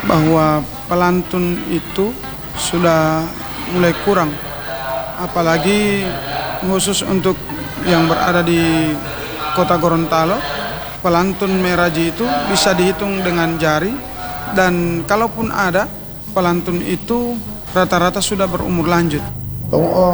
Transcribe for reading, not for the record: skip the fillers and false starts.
bahwa pelantun itu sudah mulai kurang, apalagi khusus untuk yang berada di kota Gorontalo. Pelantun meraji itu bisa dihitung dengan jari, dan kalaupun ada pelantun itu rata-rata sudah berumur lanjut.